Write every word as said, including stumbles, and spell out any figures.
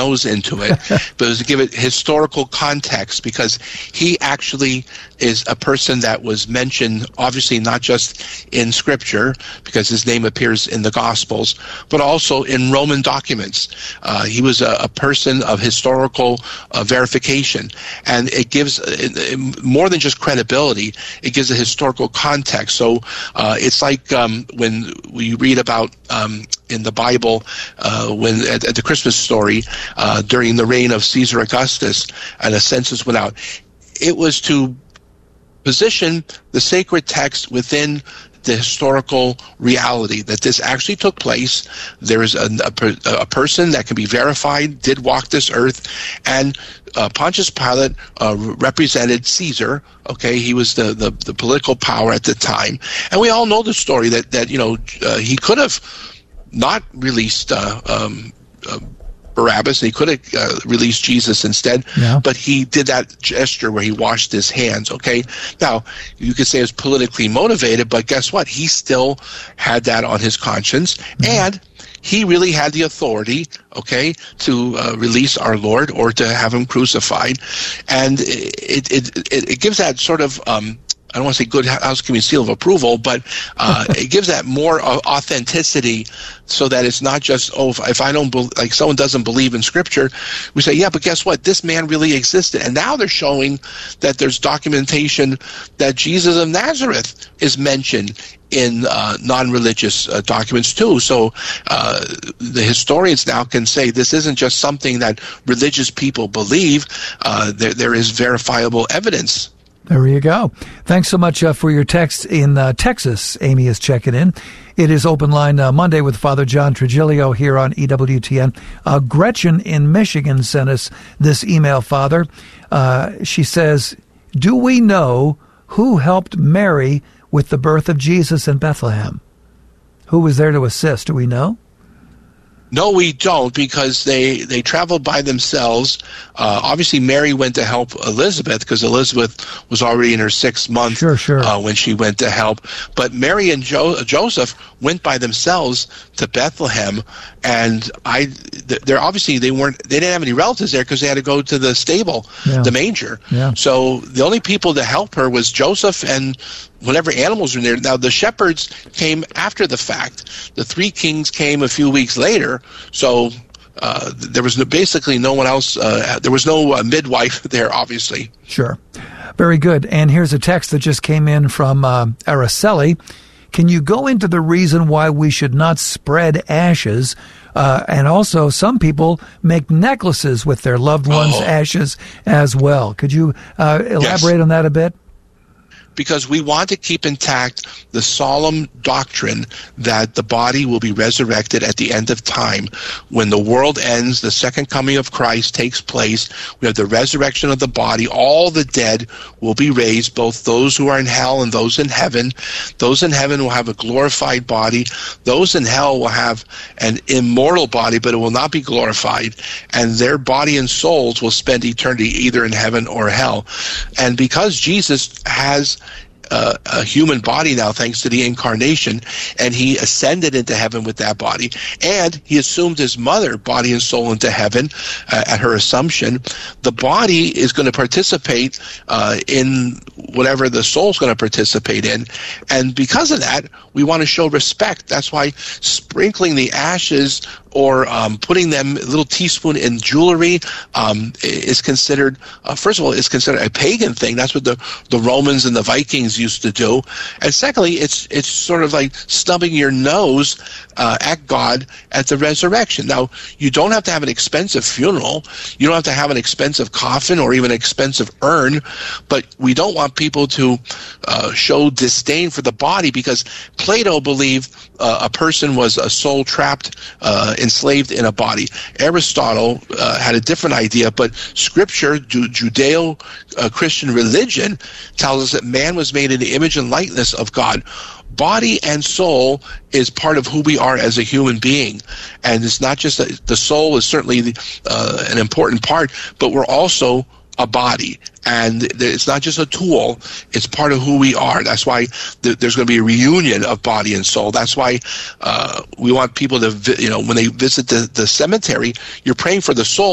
nose into it, but it was to give it historical context, because he actually is a person that was mentioned, obviously not just in Scripture, because his name appears in the Gospels, but also in Roman documents. Uh, he was a, a person of historical uh, verification, and it gives uh, more than just credibility. It gives a historical context. So uh, it's like um, when we read about um, in the Bible, uh, when at, at the Christmas story, uh, during the reign of Caesar Augustus, and a census went out. It was to position the sacred text within the historical reality that this actually took place. There is a, a, a person that can be verified, did walk this earth, and uh, Pontius Pilate uh, represented Caesar. Okay, he was the, the, the political power at the time. And we all know the story that, that you know, uh, he could have not released uh, um, uh, Barabbas. He could have uh, released Jesus instead, yeah. But he did that gesture where he washed his hands, okay? Now, you could say it was politically motivated, but guess what? He still had that on his conscience, mm-hmm. and he really had the authority, okay, to uh, release our Lord or to have him crucified. And it, it, it, it gives that sort of... Um, I don't want to say good housekeeping seal of approval, but uh, it gives that more uh, authenticity, so that it's not just, oh, if, if I don't, be- like someone doesn't believe in Scripture, we say, yeah, but guess what? This man really existed. And now they're showing that there's documentation that Jesus of Nazareth is mentioned in uh, non-religious uh, documents too. So uh, the historians now can say this isn't just something that religious people believe. Uh, there, there is verifiable evidence. There you go. Thanks so much uh, for your text in uh, Texas. Amy is checking in. It is Open Line uh, Monday with Father John Trigilio here on E W T N. Uh, Gretchen in Michigan sent us this email, Father. Uh, she says, do we know who helped Mary with the birth of Jesus in Bethlehem? Who was there to assist? Do we know? No, we don't, because they, they traveled by themselves. Uh, obviously, Mary went to help Elizabeth, because Elizabeth was already in her sixth month sure, sure. Uh, when she went to help. But Mary and jo- Joseph went by themselves to Bethlehem, and I they're obviously they weren't they didn't have any relatives there, because they had to go to the stable, yeah. the manger. Yeah. So the only people to help her was Joseph and whatever animals were there. Now, the shepherds came after the fact. The three kings came a few weeks later, so uh, there was no, basically no one else. Uh, there was no uh, midwife there, obviously. Sure. Very good. And here's a text that just came in from uh, Araceli. Can you go into the reason why we should not spread ashes? Uh, and also, some people make necklaces with their loved ones' oh. ashes as well. Could you uh, elaborate yes. on that a bit? Because we want to keep intact the solemn doctrine that the body will be resurrected at the end of time. When the world ends, the second coming of Christ takes place. We have the resurrection of the body. All the dead will be raised, both those who are in hell and those in heaven. Those in heaven will have a glorified body. Those in hell will have an immortal body, but it will not be glorified. And their body and souls will spend eternity either in heaven or hell. And because Jesus has Uh, a human body now, thanks to the incarnation, and he ascended into heaven with that body, and he assumed his mother, body and soul, into heaven uh, at her assumption. The body is going to participate uh, in whatever the soul's going to participate in, and because of that, we want to show respect. That's why sprinkling the ashes or um, putting them a little teaspoon in jewelry um, is considered, uh, first of all, it's considered a pagan thing. That's what the, the Romans and the Vikings used to do. And secondly, it's it's sort of like stubbing your nose uh, at God at the resurrection. Now, you don't have to have an expensive funeral. You don't have to have an expensive coffin or even an expensive urn, but we don't want people to uh, show disdain for the body, because Plato believed uh, a person was a soul trapped uh, enslaved in a body. Aristotle uh, had a different idea, but Scripture, Ju- Judeo-Christian uh, religion, tells us that man was made in the image and likeness of God. Body and soul is part of who we are as a human being, and it's not just that the soul is certainly the, uh, an important part, but we're also a body, and it's not just a tool, it's part of who we are. That's why th- there's going to be a reunion of body and soul. That's why uh, we want people to, vi- you know, when they visit the, the cemetery, you're praying for the soul,